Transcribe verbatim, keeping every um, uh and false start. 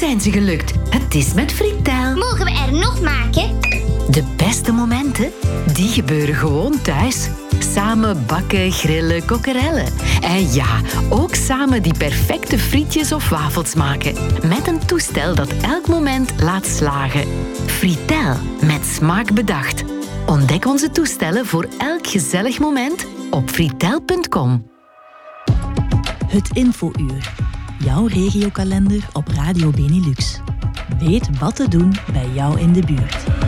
zijn ze gelukt. Het is met Fritel. Mogen we er nog maken? De beste momenten, die gebeuren gewoon thuis. Samen bakken, grillen, kokkerellen. En ja, ook samen die perfecte frietjes of wafels maken. Met een toestel dat elk moment laat slagen. Fritel, met smaak bedacht. Ontdek onze toestellen voor elk gezellig moment op fritel punt com. Het Infouur. Jouw regiokalender op Radio Benelux. Weet wat te doen bij jou in de buurt.